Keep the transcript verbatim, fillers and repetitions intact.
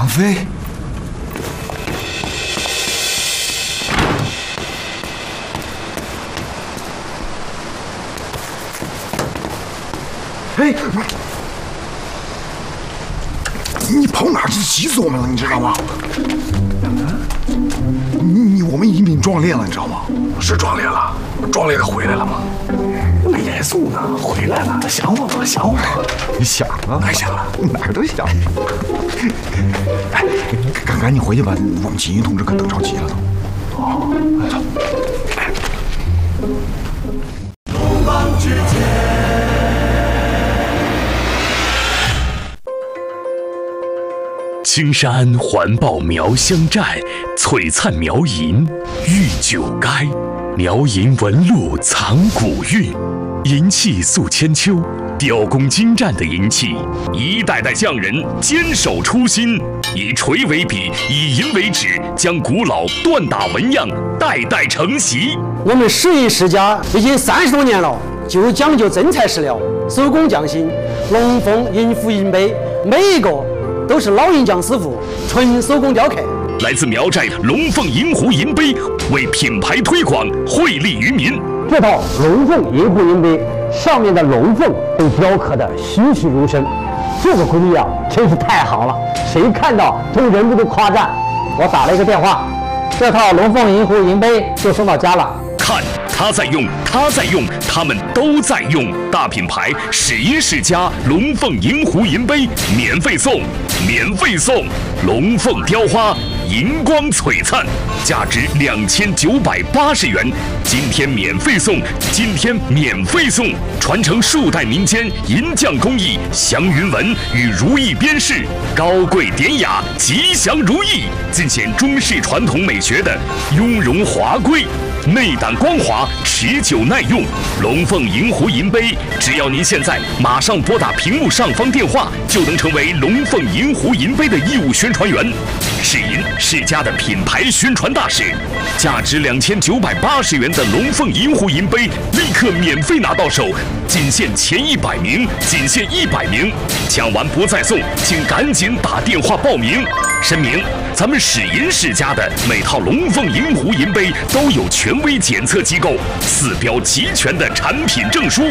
张飞。哎，你跑哪儿去急死我们了，你知道吗？你你我们已经被撞裂了，你知道吗？ 是撞裂了，撞裂的回来了吗？没严肃呢，回来了，想我吗？想我吗？ 你想啊， 哪想了？ 哪儿都想。哎，赶赶紧回去吧，我们锦衣同志可等着急了都。 哦，走。 鲁莽之间。 青山环抱苗乡寨，璀璨苗银玉九垓。苗银纹路藏古韵，银器诉千秋，雕工精湛的银器，一代代匠人坚守初心，以锤为笔，以银为纸，将古老锻打纹样代代承袭。 我们十一世家已经三十多年了，就讲究真材实料，手工匠心，龙凤银壶银杯，每一个都是老银匠师傅纯手工雕刻。 来自苗寨龙凤银壶银杯，为品牌推广惠利于民。 这套龙凤银壶银杯上面的龙凤被雕刻的栩栩如生，这个工艺啊，真是太好了，谁看到都忍不住夸赞。我打了一个电话，这套龙凤银壶银杯就送到家了。 看，他在用，他在用，他们都在用。大品牌史音世家龙凤银壶银杯免费送，免费送！龙凤雕花，银光璀璨，价值两千九百八十元。今天免费送，今天免费送！传承数代民间银匠工艺，祥云纹与如意边饰，高贵典雅，吉祥如意，尽显中式传统美学的雍容华贵。内胆光滑，持久耐用。龙凤银壶银杯，只要您现在马上拨打屏幕上方电话，就能成为龙凤银壶银杯的义务宣传员。世银世家的品牌宣传大使，价值两千九百八十元的龙凤银壶银杯，立刻免费拿到手，仅限前一百名，仅限一百名，抢完不再送，请赶紧打电话报名。声明：咱们史银世家的每套龙凤银壶银杯都有权威检测机构四标齐全的产品证书。